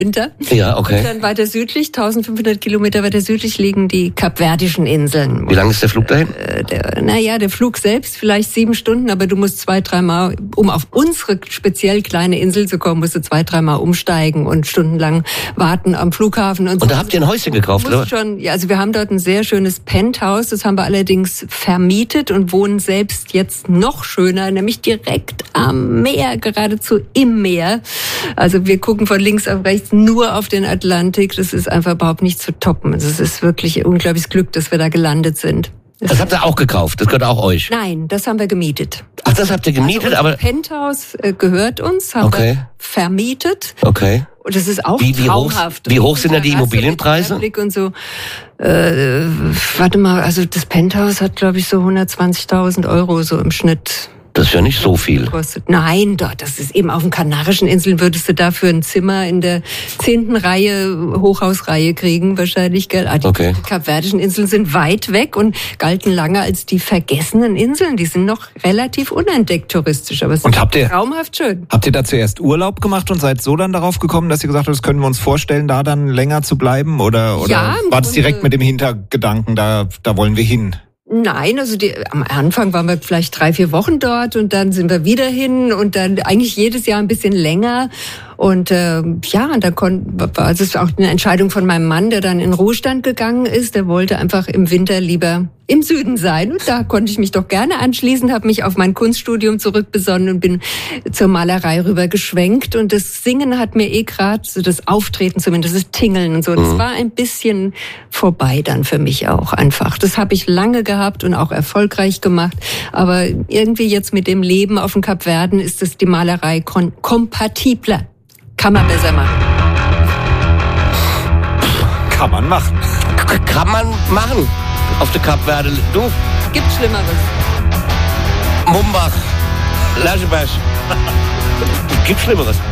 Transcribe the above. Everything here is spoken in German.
Winter. Ja, okay. Und dann weiter südlich, 1500 Kilometer weiter südlich, liegen die Kapverdischen Inseln. Wie lang ist der Flug dahin? Der Flug selbst vielleicht 7 Stunden, aber du musst 2-3 Mal, um auf unsere speziell kleine Insel zu kommen, musst du 2-3 Mal umsteigen und stundenlang warten am Flughafen. Und da habt ihr ein Häuschen gekauft, oder? Also wir haben dort ein sehr schönes Penthouse, das haben wir allerdings vermietet und wohnen selbst jetzt noch schöner, nämlich direkt am Meer, geradezu im Meer. Also wir gucken von links auf rechts nur auf den Atlantik. Das ist einfach überhaupt nicht zu toppen. Also es ist wirklich unglaubliches Glück, dass wir da gelandet sind. Das habt ihr auch gekauft? Das gehört auch euch? Nein, das haben wir gemietet. Ach, das habt ihr gemietet? Also aber Penthouse gehört uns, haben wir vermietet. Okay. Und das ist auch traumhaft. Wie hoch sind da die Immobilienpreise? Und so, warte mal, also das Penthouse hat, glaube ich, so 120.000 Euro so im Schnitt. Das ist ja nicht so viel. Nein, das ist eben auf den Kanarischen Inseln, würdest du dafür ein Zimmer in der 10. Reihe, Hochhausreihe kriegen, wahrscheinlich, gell? Die Kapverdischen Inseln sind weit weg und galten lange als die vergessenen Inseln. Die sind noch relativ unentdeckt touristisch, aber es ist traumhaft schön. Habt ihr da zuerst Urlaub gemacht und seid so dann darauf gekommen, dass ihr gesagt habt, das können wir uns vorstellen, da dann länger zu bleiben? Oder war das direkt mit dem Hintergedanken, da wollen wir hin? Nein, also am Anfang waren wir vielleicht 3-4 Wochen dort und dann sind wir wieder hin und dann eigentlich jedes Jahr ein bisschen länger. Und und dann war es auch eine Entscheidung von meinem Mann, der dann in Ruhestand gegangen ist. Der wollte einfach im Winter lieber im Süden sein. Und da konnte ich mich doch gerne anschließen, habe mich auf mein Kunststudium zurückbesonnen und bin zur Malerei rüber geschwenkt. Und das Singen hat mir gerade, so das Auftreten zumindest, das Tingeln und so, das war ein bisschen vorbei dann für mich auch einfach. Das habe ich lange gehabt und auch erfolgreich gemacht. Aber irgendwie jetzt mit dem Leben auf den Kapverden ist die Malerei kompatibler. Kann man besser machen. Kann man machen. Kann man machen. Auf der Kapverde. Du? Gibt Schlimmeres. Mumbach. Lascheberg. Gibt Schlimmeres.